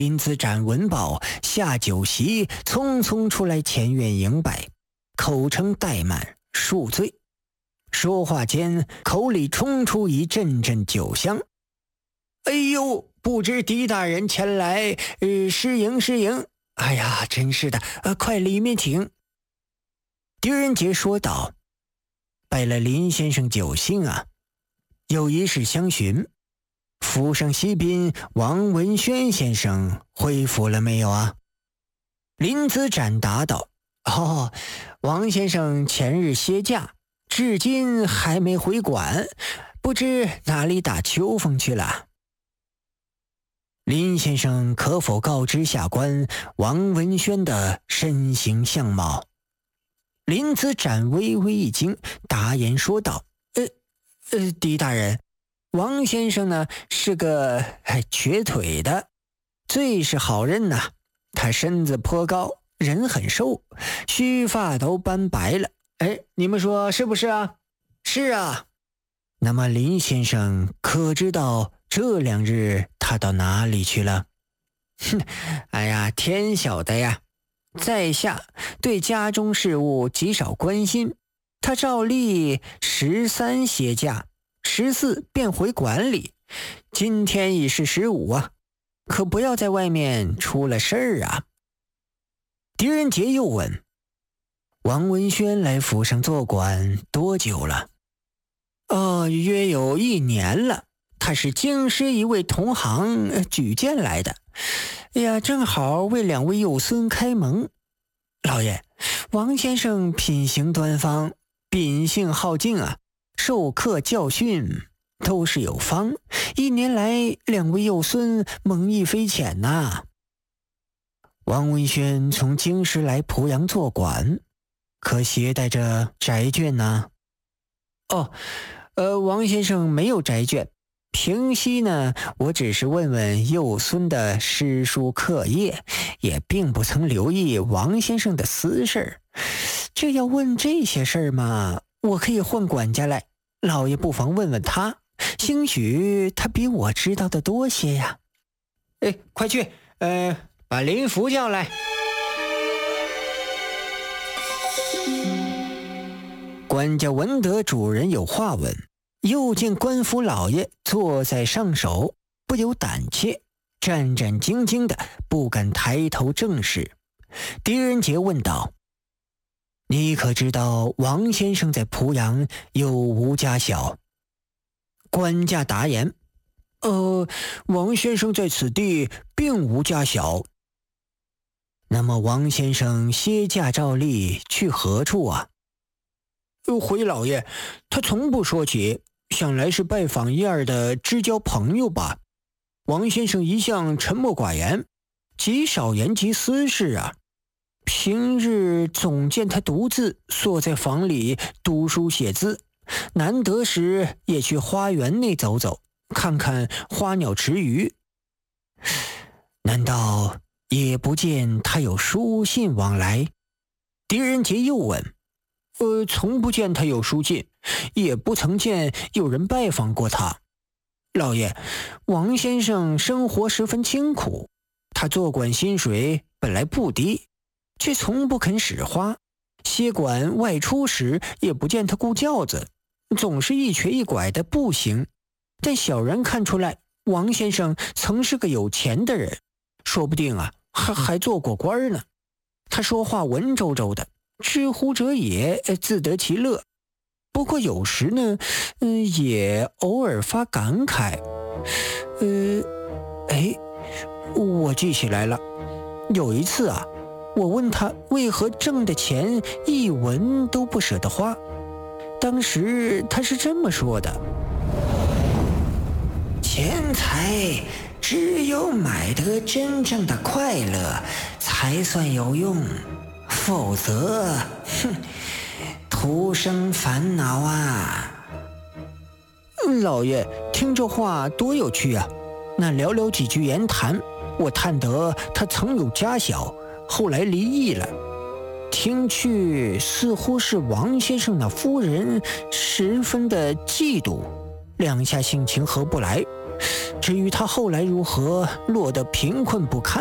林子展闻报，下酒席，匆匆出来前院迎拜，口称怠慢，恕罪。说话间，口里冲出一阵阵酒香。哎呦，不知狄大人前来，失迎失迎。哎呀，真是的，快里面请。狄仁杰说道：拜了林先生酒兴啊，有一事相询，府上西宾王文轩先生恢复了没有啊？林子展答道：王先生前日歇假，至今还没回馆，不知哪里打秋风去了。林先生可否告知下官王文轩的身形相貌？林子展微微一惊，答言说道：狄大人，王先生呢是个瘸腿的，最是好人呐。他身子颇高，人很瘦，须发都斑白了。你们说是不是啊？是啊。那么林先生可知道这2日他到哪里去了？哎呀，天晓得呀。在下对家中事务极少关心，他照例13歇假，14便回馆里，今天已是15啊，可不要在外面出了事儿啊。狄仁杰又问：王文轩来府上做馆多久了？约有1年了，他是京师一位同行举荐来的。哎呀，正好为2位幼孙开蒙。老爷，王先生品行端方，秉性好静啊，授课教训都是有方，1年来2位幼孙蒙益非浅呐。王文轩从京师来濮阳做馆，可携带着宅卷呢？王先生没有宅卷，平息呢，我只是问问幼孙的诗书课业，也并不曾留意王先生的私事。这要问这些事儿嘛，我可以换管家来，老爷不妨问问他，兴许他比我知道的多些呀。快去，把林福叫来。管家闻得主人有话问，又见官府老爷坐在上首，不由胆怯，战战兢兢的不敢抬头正视。狄仁杰问道：你可知道王先生在濮阳有无家小？官家答言：王先生在此地并无家小。那么王先生歇假照例去何处啊？回老爷，他从不说起，想来是拜访1、2的知交朋友吧。王先生一向沉默寡言，极少言及私事啊。平日总见他独自坐在房里读书写字，难得时也去花园内走走，看看花鸟池鱼。难道也不见他有书信往来？狄仁杰又问：从不见他有书信，也不曾见有人拜访过他。老爷，王先生生活十分清苦，他做馆薪水本来不低，却从不肯使花，歇馆外出时也不见他雇轿子，总是一瘸一拐的步行。但小人看出来，王先生曾是个有钱的人，说不定啊，还做过官呢。他说话文绉绉的，知乎者也，自得其乐。不过有时呢，也偶尔发感慨。我记起来了，有一次啊，我问他为何挣的钱一文都不舍得花，当时他是这么说的：钱财只有买得真正的快乐才算有用，否则徒生烦恼啊。老爷，听这话多有趣啊！那寥寥几句言谈，我探得他曾有家小，后来离异了。听去似乎是王先生那夫人十分的嫉妒，两下性情合不来， 至于他后来如何落得贫困不堪，